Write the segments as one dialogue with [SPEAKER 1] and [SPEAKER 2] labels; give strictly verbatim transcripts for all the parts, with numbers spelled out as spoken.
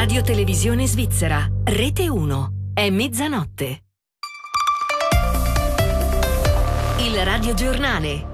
[SPEAKER 1] Radio Televisione Svizzera, Rete uno. È mezzanotte. Il radiogiornale.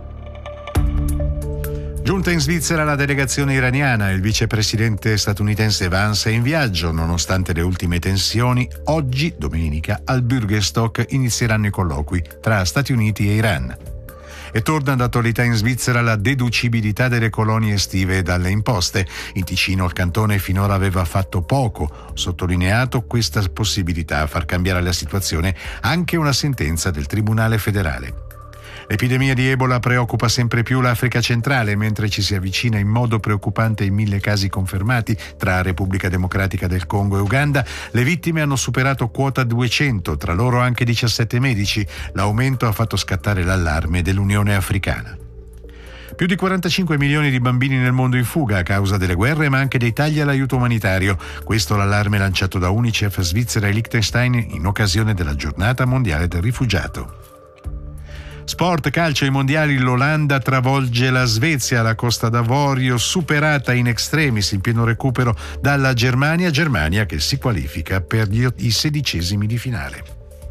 [SPEAKER 2] Giunta in Svizzera la delegazione iraniana. Il vicepresidente statunitense Vance è in viaggio. Nonostante le ultime tensioni, oggi, domenica, al Bürgerstock inizieranno i colloqui tra Stati Uniti e Iran. E torna d'attualità in Svizzera la deducibilità delle colonie estive dalle imposte. In Ticino il cantone finora aveva fatto poco, sottolineato questa possibilità a far cambiare la situazione anche una sentenza del Tribunale federale. L'epidemia di Ebola preoccupa sempre più l'Africa centrale, mentre ci si avvicina in modo preoccupante ai mille casi confermati tra Repubblica Democratica del Congo e Uganda. Le vittime hanno superato quota duecento, tra loro anche diciassette medici. L'aumento ha fatto scattare l'allarme dell'Unione Africana. Più di quarantacinque milioni di bambini nel mondo in fuga a causa delle guerre, ma anche dei tagli all'aiuto umanitario. Questo l'allarme lanciato da Unicef, Svizzera e Liechtenstein in occasione della Giornata Mondiale del Rifugiato. Sport, calcio, ai mondiali l'Olanda travolge la Svezia alla Costa d'Avorio, superata in extremis in pieno recupero dalla Germania, Germania che si qualifica per gli, i sedicesimi di finale.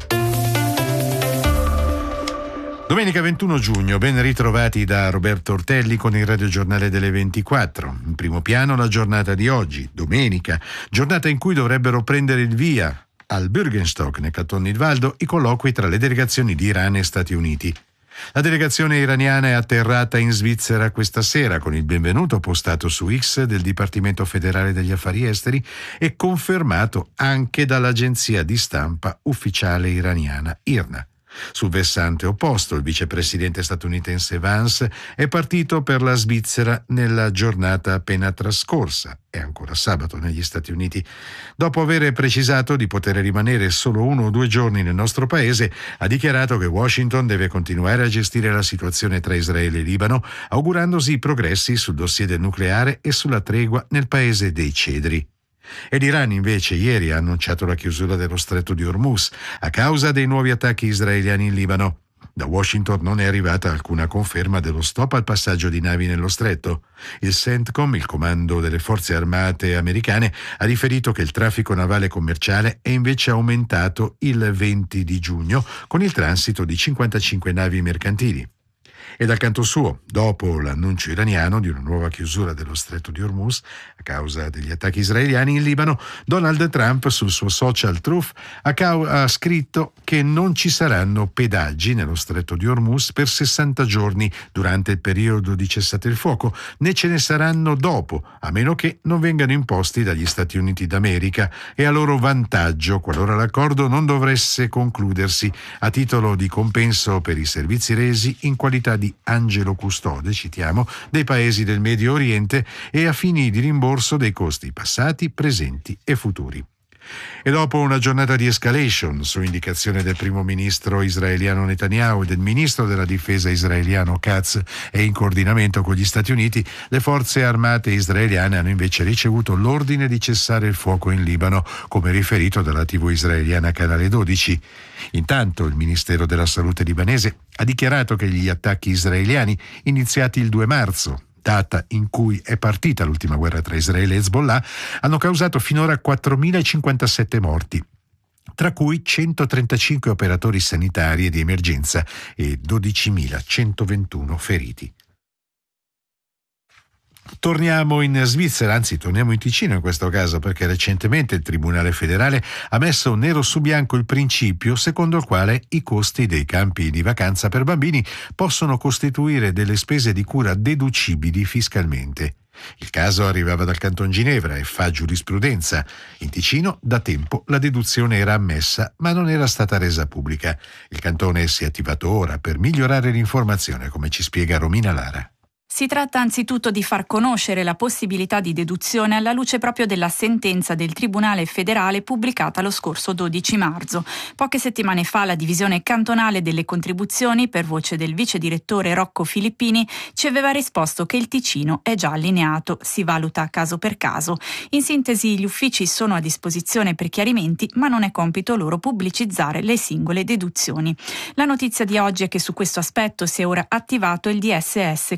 [SPEAKER 2] Domenica ventuno giugno, ben ritrovati da Roberto Ortelli con il radiogiornale delle ventiquattro. In primo piano la giornata di oggi, domenica, giornata in cui dovrebbero prendere il via al Bürgenstock, nel Canton Nidwalden, i colloqui tra le delegazioni di Iran e Stati Uniti. La delegazione iraniana è atterrata in Svizzera questa sera con il benvenuto postato su X del Dipartimento federale degli affari esteri e confermato anche dall'agenzia di stampa ufficiale iraniana I R N A. Sul versante opposto, il vicepresidente statunitense Vance è partito per la Svizzera nella giornata appena trascorsa. È ancora sabato negli Stati Uniti. Dopo aver precisato di poter rimanere solo uno o due giorni nel nostro paese, ha dichiarato che Washington deve continuare a gestire la situazione tra Israele e Libano, augurandosi progressi sul dossier del nucleare e sulla tregua nel paese dei cedri. E l'Iran invece ieri ha annunciato la chiusura dello stretto di Hormuz a causa dei nuovi attacchi israeliani in Libano. Da Washington non è arrivata alcuna conferma dello stop al passaggio di navi nello stretto. Il CENTCOM, il comando delle forze armate americane, ha riferito che il traffico navale commerciale è invece aumentato il venti di giugno con il transito di cinquantacinque navi mercantili. E dal canto suo, dopo l'annuncio iraniano di una nuova chiusura dello stretto di Hormuz a causa degli attacchi israeliani in Libano, Donald Trump sul suo social Truth ha, cau- ha scritto che non ci saranno pedaggi nello stretto di Hormuz per sessanta giorni durante il periodo di cessate il fuoco, né ce ne saranno dopo, a meno che non vengano imposti dagli Stati Uniti d'America e a loro vantaggio qualora l'accordo non dovesse concludersi, a titolo di compenso per i servizi resi in qualità di di angelo custode, citiamo, dei paesi del Medio Oriente e a fini di rimborso dei costi passati, presenti e futuri. E dopo una giornata di escalation su indicazione del primo ministro israeliano Netanyahu e del ministro della difesa israeliano Katz e in coordinamento con gli Stati Uniti, le forze armate israeliane hanno invece ricevuto l'ordine di cessare il fuoco in Libano, come riferito dalla tivù israeliana Canale dodici. Intanto il Ministero della Salute libanese ha dichiarato che gli attacchi israeliani iniziati il due marzo, data in cui è partita l'ultima guerra tra Israele e Hezbollah, hanno causato finora quattromilacinquantasette morti, tra cui centotrentacinque operatori sanitari e di emergenza e dodicimilacentoventuno feriti. Torniamo in Svizzera, anzi torniamo in Ticino in questo caso, perché recentemente il Tribunale federale ha messo nero su bianco il principio secondo il quale i costi dei campi di vacanza per bambini possono costituire delle spese di cura deducibili fiscalmente. Il caso arrivava dal Canton Ginevra e fa giurisprudenza. In Ticino da tempo la deduzione era ammessa, ma non era stata resa pubblica. Il cantone si è attivato ora per migliorare l'informazione, come ci spiega Romina Lara.
[SPEAKER 3] Si tratta anzitutto di far conoscere la possibilità di deduzione alla luce proprio della sentenza del Tribunale federale pubblicata lo scorso dodici marzo. Poche settimane fa la divisione cantonale delle contribuzioni, per voce del vice direttore Rocco Filippini, ci aveva risposto che il Ticino è già allineato, si valuta caso per caso. In sintesi, gli uffici sono a disposizione per chiarimenti, ma non è compito loro pubblicizzare le singole deduzioni. La notizia di oggi è che su questo aspetto si è ora attivato il D S S con l'ufficio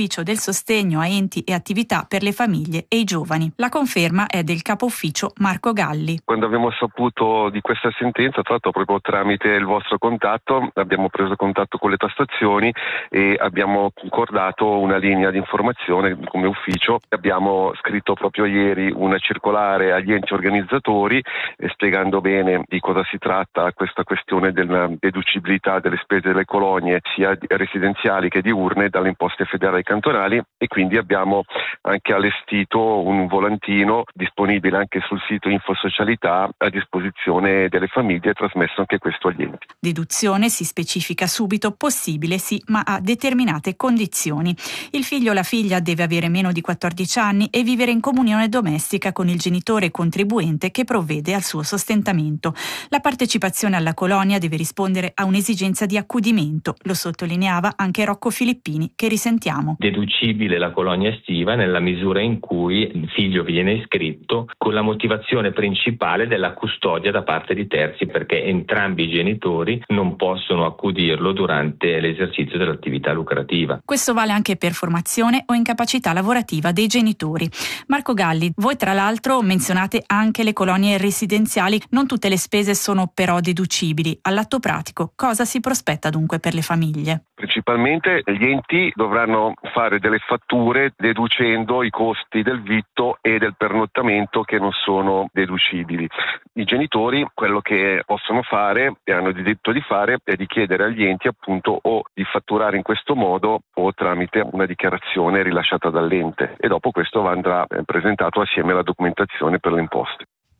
[SPEAKER 3] ufficio del sostegno a enti e attività per le famiglie e i giovani. La conferma è del capo ufficio Marco Galli.
[SPEAKER 4] Quando abbiamo saputo di questa sentenza, tra l'altro proprio tramite il vostro contatto, abbiamo preso contatto con le tassazioni e abbiamo concordato una linea di informazione come ufficio. Abbiamo scritto proprio ieri una circolare agli enti organizzatori eh, spiegando bene di cosa si tratta questa questione della deducibilità delle spese delle colonie sia residenziali che diurne dalle imposte federali e cantonali, e quindi abbiamo anche allestito un volantino disponibile anche sul sito Infosocialità a disposizione delle famiglie, trasmesso anche questo agli enti.
[SPEAKER 3] Deduzione, si specifica subito, possibile sì, ma a determinate condizioni. Il figlio o la figlia deve avere meno di quattordici anni e vivere in comunione domestica con il genitore contribuente che provvede al suo sostentamento. La partecipazione alla colonia deve rispondere a un'esigenza di accudimento, lo sottolineava anche Rocco Filippini, che risentiamo.
[SPEAKER 5] Deducibile la colonia estiva nella misura in cui il figlio viene iscritto con la motivazione principale della custodia da parte di terzi, perché entrambi i genitori non possono accudirlo durante l'esercizio dell'attività lucrativa.
[SPEAKER 3] Questo vale anche per formazione o incapacità lavorativa dei genitori. Marco Galli, voi tra l'altro menzionate anche le colonie residenziali, non tutte le spese sono però deducibili. All'atto pratico, cosa si prospetta dunque per le famiglie?
[SPEAKER 4] Principalmente gli enti dovranno fare delle fatture deducendo i costi del vitto e del pernottamento che non sono deducibili. I genitori quello che possono fare e hanno diritto di fare è di chiedere agli enti appunto o di fatturare in questo modo o tramite una dichiarazione rilasciata dall'ente, e dopo questo andrà presentato assieme alla documentazione per le imposte.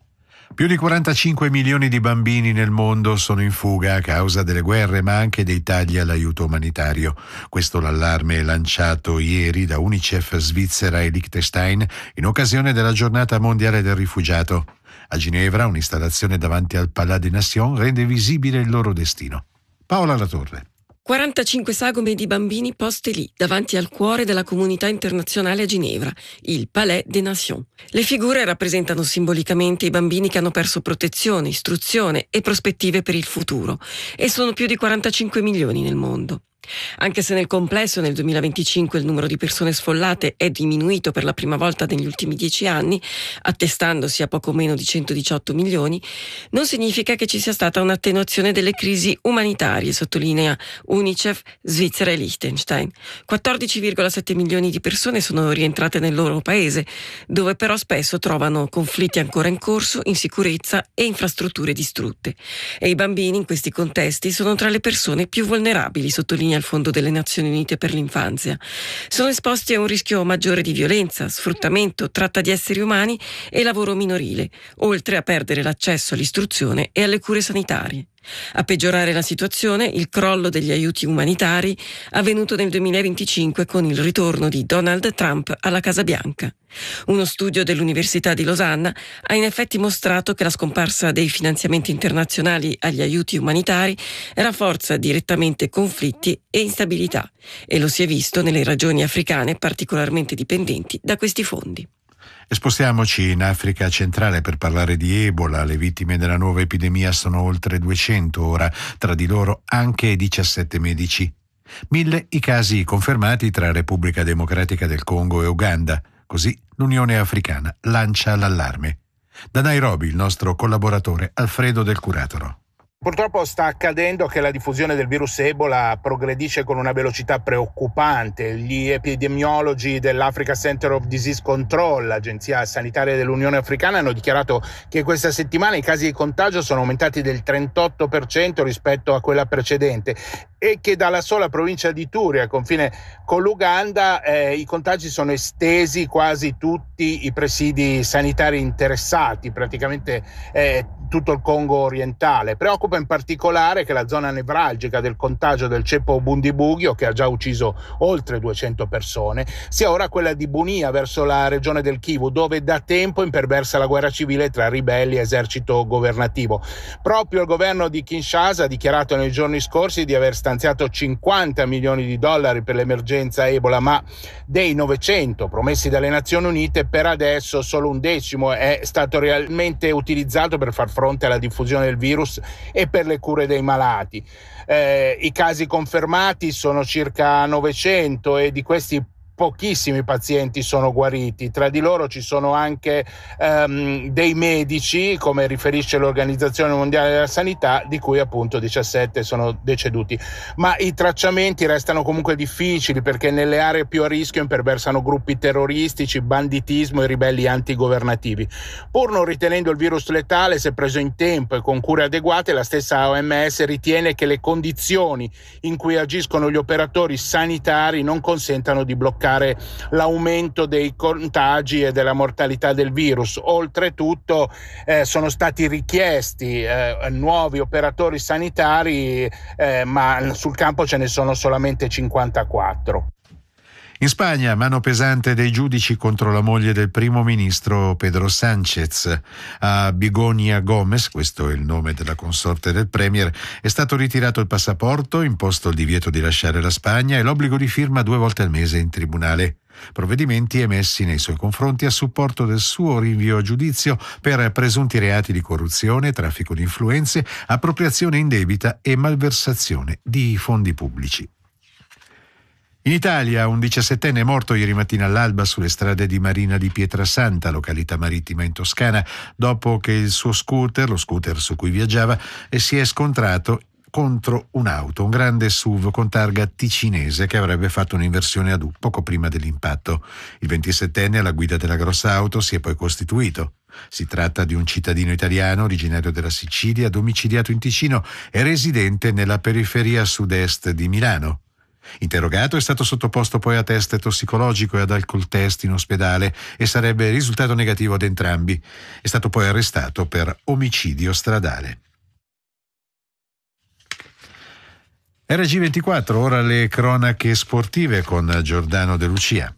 [SPEAKER 2] Più di quarantacinque milioni di bambini nel mondo sono in fuga a causa delle guerre, ma anche dei tagli all'aiuto umanitario. Questo l'allarme lanciato ieri da Unicef, Svizzera e Liechtenstein in occasione della Giornata mondiale del rifugiato. A Ginevra, un'installazione davanti al Palais des Nations rende visibile il loro destino. Paola Latorre.
[SPEAKER 6] quarantacinque sagome di bambini poste lì, davanti al cuore della comunità internazionale a Ginevra, il Palais des Nations. Le figure rappresentano simbolicamente i bambini che hanno perso protezione, istruzione e prospettive per il futuro, e sono più di quarantacinque milioni nel mondo. Anche se nel complesso nel duemilaventicinque il numero di persone sfollate è diminuito per la prima volta negli ultimi dieci anni, attestandosi a poco meno di centodiciotto milioni, non significa che ci sia stata un'attenuazione delle crisi umanitarie, sottolinea Unicef, Svizzera e Liechtenstein. quattordici virgola sette milioni di persone sono rientrate nel loro paese, dove però spesso trovano conflitti ancora in corso, insicurezza e infrastrutture distrutte. E i bambini in questi contesti sono tra le persone più vulnerabili, sottolinea il Fondo delle Nazioni Unite per l'infanzia. Sono esposti a un rischio maggiore di violenza, sfruttamento, tratta di esseri umani e lavoro minorile, oltre a perdere l'accesso all'istruzione e alle cure sanitarie. A peggiorare la situazione, il crollo degli aiuti umanitari avvenuto nel duemilaventicinque con il ritorno di Donald Trump alla Casa Bianca. Uno studio dell'Università di Losanna ha in effetti mostrato che la scomparsa dei finanziamenti internazionali agli aiuti umanitari rafforza direttamente conflitti e instabilità, e lo si è visto nelle regioni africane particolarmente dipendenti da questi fondi.
[SPEAKER 2] E spostiamoci in Africa centrale per parlare di Ebola. Le vittime della nuova epidemia sono oltre duecento ora, tra di loro anche diciassette medici. Mille i casi confermati tra Repubblica Democratica del Congo e Uganda. Così l'Unione Africana lancia l'allarme. Da Nairobi il nostro collaboratore Alfredo Del Curatoro.
[SPEAKER 7] Purtroppo sta accadendo che la diffusione del virus Ebola progredisce con una velocità preoccupante. Gli epidemiologi dell'Africa Center of Disease Control, l'agenzia sanitaria dell'Unione Africana, hanno dichiarato che questa settimana i casi di contagio sono aumentati del trentotto per cento rispetto a quella precedente, e che dalla sola provincia di Turi, al confine con l'Uganda, eh, i contagi sono estesi quasi tutti i presidi sanitari interessati, praticamente eh, tutto il Congo orientale. Preoccupa in particolare che la zona nevralgica del contagio del ceppo Bundibugyo, che ha già ucciso oltre duecento persone, sia ora quella di Bunia, verso la regione del Kivu, dove da tempo imperversa la guerra civile tra ribelli e esercito governativo. Proprio il governo di Kinshasa ha dichiarato nei giorni scorsi di aver stanziato cinquanta milioni di dollari per l'emergenza Ebola, ma dei novecento promessi dalle Nazioni Unite per adesso solo un decimo è stato realmente utilizzato per far fronte alla diffusione del virus e per le cure dei malati. Eh, i casi confermati sono circa novecento e di questi pochissimi pazienti sono guariti, tra di loro ci sono anche ehm, dei medici, come riferisce l'Organizzazione Mondiale della Sanità, di cui appunto diciassette sono deceduti. Ma i tracciamenti restano comunque difficili, perché nelle aree più a rischio imperversano gruppi terroristici, banditismo e ribelli antigovernativi. Pur non ritenendo il virus letale, se preso in tempo e con cure adeguate, la stessa O M S ritiene che le condizioni in cui agiscono gli operatori sanitari non consentano di bloccare l'aumento dei contagi e della mortalità del virus. Oltretutto eh, sono stati richiesti eh, nuovi operatori sanitari, eh, ma sul campo ce ne sono solamente cinquantaquattro.
[SPEAKER 2] In Spagna, mano pesante dei giudici contro la moglie del primo ministro Pedro Sánchez. A Begoña Gómez, questo è il nome della consorte del premier, è stato ritirato il passaporto, imposto il divieto di lasciare la Spagna e l'obbligo di firma due volte al mese in tribunale. Provvedimenti emessi nei suoi confronti a supporto del suo rinvio a giudizio per presunti reati di corruzione, traffico di influenze, appropriazione indebita e malversazione di fondi pubblici. In Italia un diciassettenne è morto ieri mattina all'alba sulle strade di Marina di Pietrasanta, località marittima in Toscana, dopo che il suo scooter, lo scooter su cui viaggiava, si è scontrato contro un'auto, un grande S U V con targa ticinese che avrebbe fatto un'inversione ad U poco prima dell'impatto. Il ventisettenne alla guida della grossa auto si è poi costituito. Si tratta di un cittadino italiano originario della Sicilia, domiciliato in Ticino e residente nella periferia sud-est di Milano. Interrogato, è stato sottoposto poi a test tossicologico e ad alcol test in ospedale e sarebbe risultato negativo ad entrambi. È stato poi arrestato per omicidio stradale. R G ventiquattro, ora le cronache sportive con Giordano De Lucia.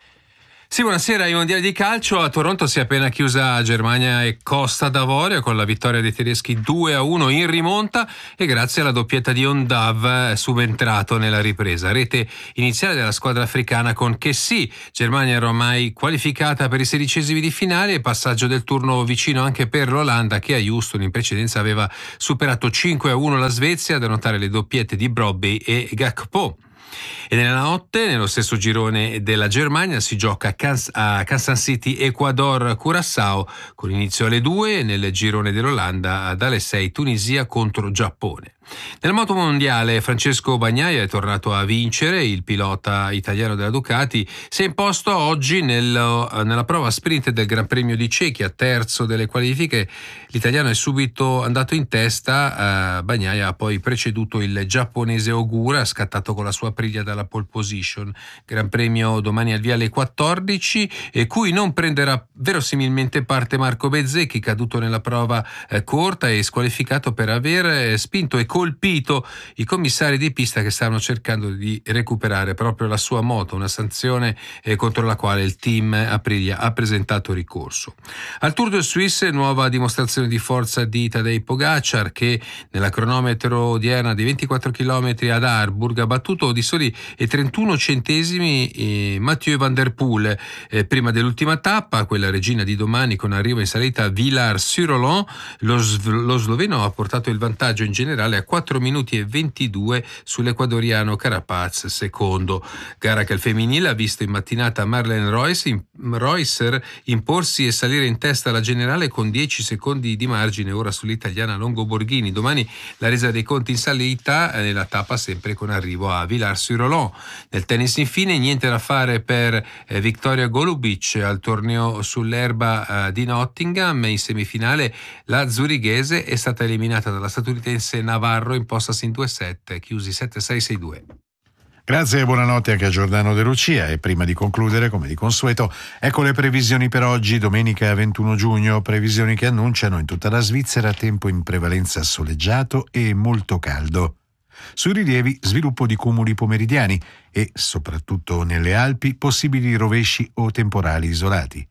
[SPEAKER 8] Sì, buonasera. Ai mondiali di calcio a Toronto si è appena chiusa Germania e Costa d'Avorio con la vittoria dei tedeschi due a uno in rimonta e grazie alla doppietta di Ondav subentrato nella ripresa. Rete iniziale della squadra africana con Kessie. Germania era ormai qualificata per i sedicesimi di finale e passaggio del turno vicino anche per l'Olanda, che a Houston in precedenza aveva superato cinque a uno la Svezia, da notare le doppiette di Brobbey e Gakpo. E nella notte, nello stesso girone della Germania, si gioca a Kansas City Ecuador Curaçao con inizio alle due, nel girone dell'Olanda dalle sei Tunisia contro Giappone. Nel moto mondiale Francesco Bagnaia è tornato a vincere. Il pilota italiano della Ducati si è imposto oggi nel, nella prova sprint del Gran Premio di Cechia, terzo delle qualifiche. L'italiano è subito andato in testa, eh, Bagnaia ha poi preceduto il giapponese Ogura, scattato con la sua priglia dalla pole position. Gran Premio domani al via alle quattordici, e cui non prenderà verosimilmente parte Marco Bezzecchi, caduto nella prova eh, corta e squalificato per aver eh, spinto e colpito i commissari di pista che stavano cercando di recuperare proprio la sua moto, una sanzione eh, contro la quale il team Aprilia ha presentato ricorso. Al Tour de Suisse, nuova dimostrazione di forza di Tadej Pogacar, che nella cronometro odierna di ventiquattro chilometri ad Harburg ha battuto di soli trentuno centesimi eh, Mathieu Van Der Poel. Eh, prima dell'ultima tappa, quella regina di domani con arrivo in salita a Villars-sur-Olon, lo, lo sloveno ha portato il vantaggio in generale a quattro minuti e ventidue sull'ecuadoriano Carapaz secondo. Gara che al femminile ha visto in mattinata Marlene Reus, in, Reusser imporsi e salire in testa alla generale con dieci secondi di margine ora sull'italiana Longo Borghini. Domani la resa dei conti in salita eh, nella tappa sempre con arrivo a Villars-sur-Olon. Nel tennis infine niente da fare per eh, Victoria Golubic al torneo sull'erba eh, di Nottingham. In semifinale la zurighese è stata eliminata dalla statunitense Navarro, impostasi in due sette, chiusi sette sei sei due.
[SPEAKER 2] Grazie e buonanotte anche a Giordano De Lucia. E prima di concludere, come di consueto, ecco le previsioni per oggi, domenica ventuno giugno, previsioni che annunciano in tutta la Svizzera tempo in prevalenza soleggiato e molto caldo. Sui rilievi sviluppo di cumuli pomeridiani e, soprattutto nelle Alpi, possibili rovesci o temporali isolati.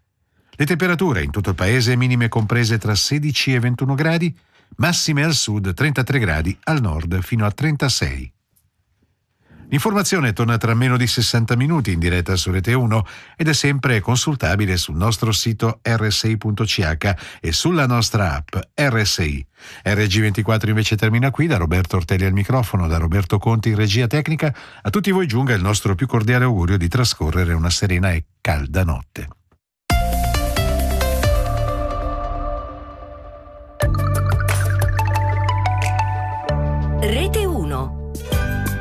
[SPEAKER 2] Le temperature in tutto il paese minime comprese tra sedici e ventuno gradi, massime al sud trentatré gradi, al nord fino a trentasei. L'informazione torna tra meno di sessanta minuti in diretta su Rete uno ed è sempre consultabile sul nostro sito erre esse i punto ci acca e sulla nostra app erre esse i. erre gi ventiquattro invece termina qui. Da Roberto Ortelli al microfono, da Roberto Conti in regia tecnica, a tutti voi giunga il nostro più cordiale augurio di trascorrere una serena e calda notte.
[SPEAKER 1] Rete